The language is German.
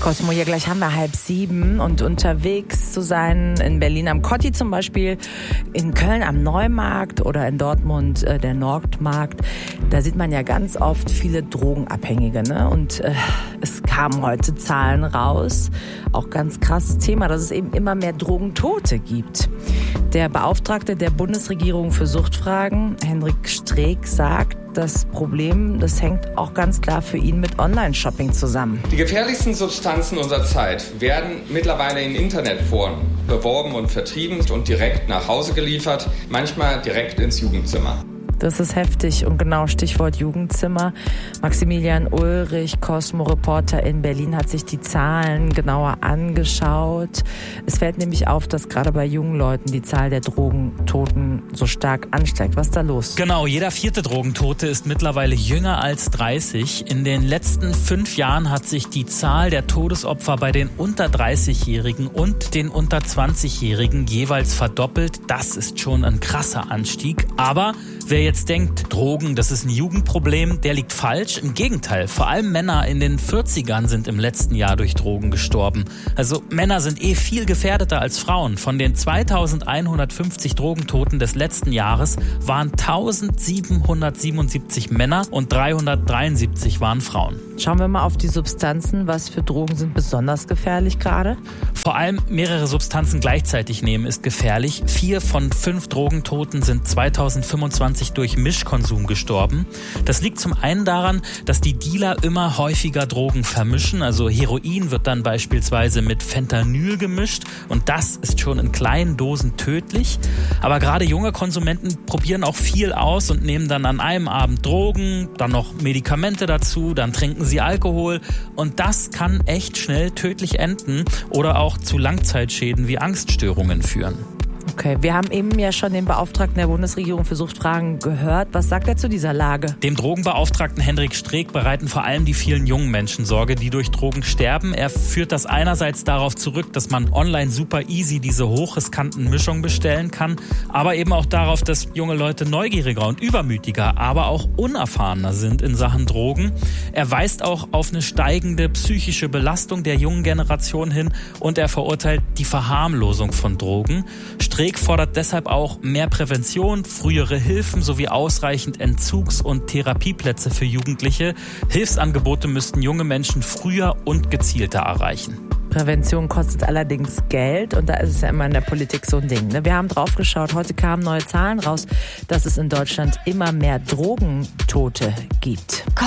Cosmo, hier gleich haben wir 6:30 und unterwegs zu sein in Berlin am Kotti zum Beispiel, in Köln am Neumarkt oder in Dortmund der Nordmarkt. Da sieht man ja ganz oft viele Drogenabhängige, ne? Und es kamen heute Zahlen raus, auch ganz krasses Thema, dass es eben immer mehr Drogentote gibt. Der Beauftragte der Bundesregierung für Suchtfragen, Hendrik Streeck, sagt, das Problem, das hängt auch ganz klar für ihn mit Online-Shopping zusammen. Die gefährlichsten Substanzen unserer Zeit werden mittlerweile in Internetforen beworben und vertrieben und direkt nach Hause geliefert, manchmal direkt ins Jugendzimmer. Das ist heftig und genau Stichwort Jugendzimmer. Maximilian Ulrich, Cosmo-Reporter in Berlin, hat sich die Zahlen genauer angeschaut. Es fällt nämlich auf, dass gerade bei jungen Leuten die Zahl der Drogentoten so stark ansteigt. Was ist da los? Genau, jeder 4. Drogentote ist mittlerweile jünger als 30. In den letzten 5 Jahren hat sich die Zahl der Todesopfer bei den unter 30-Jährigen und den unter 20-Jährigen jeweils verdoppelt. Das ist schon ein krasser Anstieg. Aber wer jetzt denkt, Drogen, das ist ein Jugendproblem, der liegt falsch. Im Gegenteil, vor allem Männer in den 40ern sind im letzten Jahr durch Drogen gestorben. Also Männer sind viel gefährdeter als Frauen. Von den 2150 Drogentoten des letzten Jahres waren 1777 Männer und 373 waren Frauen. Schauen wir mal auf die Substanzen. Was für Drogen sind besonders gefährlich gerade? Vor allem mehrere Substanzen gleichzeitig nehmen ist gefährlich. 4 von 5 Drogentoten sind 2025 durch Mischkonsum gestorben. Das liegt zum einen daran, dass die Dealer immer häufiger Drogen vermischen. Also Heroin wird dann beispielsweise mit Fentanyl gemischt und das ist schon in kleinen Dosen tödlich. Aber gerade junge Konsumenten probieren auch viel aus und nehmen dann an einem Abend Drogen, dann noch Medikamente dazu, dann trinken sie Alkohol und das kann echt schnell tödlich enden oder auch zu Langzeitschäden wie Angststörungen führen. Okay, wir haben eben ja schon den Beauftragten der Bundesregierung für Suchtfragen gehört. Was sagt er zu dieser Lage? Dem Drogenbeauftragten Hendrik Streeck bereiten vor allem die vielen jungen Menschen Sorge, die durch Drogen sterben. Er führt das einerseits darauf zurück, dass man online super easy diese hochriskanten Mischungen bestellen kann, aber eben auch darauf, dass junge Leute neugieriger und übermütiger, aber auch unerfahrener sind in Sachen Drogen. Er weist auch auf eine steigende psychische Belastung der jungen Generation hin und er verurteilt die Verharmlosung von Drogen. Streeck fordert deshalb auch mehr Prävention, frühere Hilfen sowie ausreichend Entzugs- und Therapieplätze für Jugendliche. Hilfsangebote müssten junge Menschen früher und gezielter erreichen. Prävention kostet allerdings Geld und da ist es ja immer in der Politik so ein Ding. Ne? Wir haben drauf geschaut, heute kamen neue Zahlen raus, dass es in Deutschland immer mehr Drogentote gibt.